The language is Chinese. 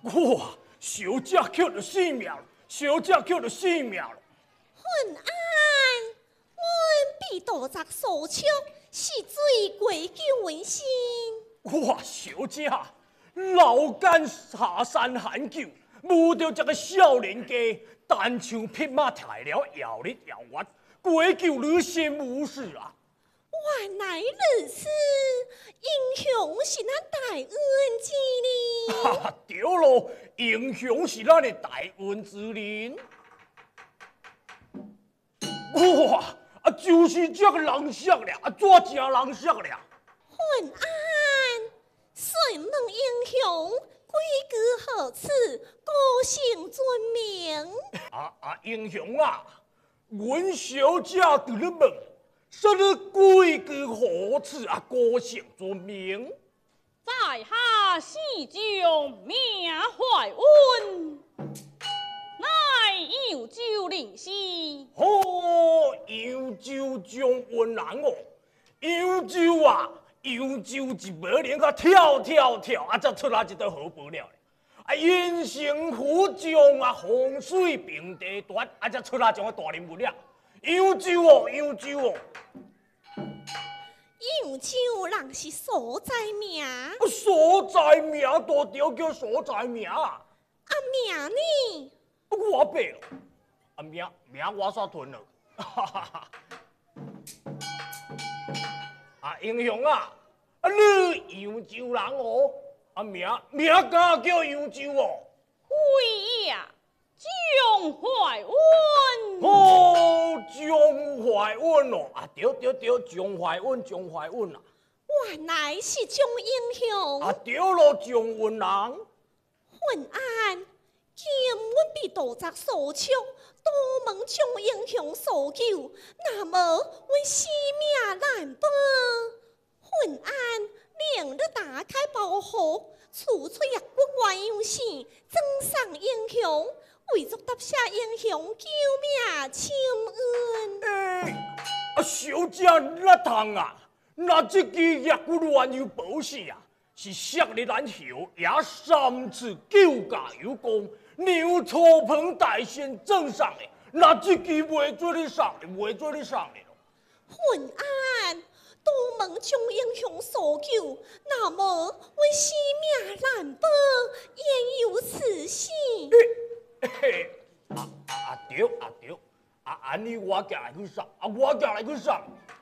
哇，小姐捡到性命了，小姐捡到性命了。 混安，阮被盗贼所抢，是罪归咎文心。 哇，小姐，老干下山喊救，遇到这个少年家，单枪匹马抬了摇日摇月，归咎女性无事啊！ 原来如此，英雄是咱大恩之人。 哈哈，对咯，英雄是咱的大恩之人。哇，就是这个人色了，怎正人色了？ 混安，询问英雄贵居何处，高姓尊名？ 英雄啊，阮小姐在咧问，说你贵居何处高姓尊名？ 在下西将名怀恩，乃扬州灵师。 扬州将军人哦，扬州扬州一马连个跳，才出来一道好报了。英雄虎将洪水平地断，才出来一个大人物了。扬州哦。 扬州人是所在名， 所在名都对叫所在名。 名呢？ 我背了，名我煞吞了。英雄你扬州人哦，名敢叫扬州哦。 贵呀，蒋怀恩。 蒋怀恩哦，对，蒋怀恩啊。 原来是蒋英雄。 对咯，蒋恩人。 混安，今阮被盗贼所抢，多蒙蒋英雄所救，那么阮性命难保。混安，令你打开包袱，取出一骨鸳鸯线，赠送英雄，为着答谢英雄救命亲恩。 小姐哪通那这支叶骨鸳鸯宝线是昔日咱侯爷3次救驾有功，牛初盆大仙赠上的，那这支袂做你送的。 混安，多蒙蒋英雄所救，那么阮性命难保，焉有此事？ 对，安尼我行来去送，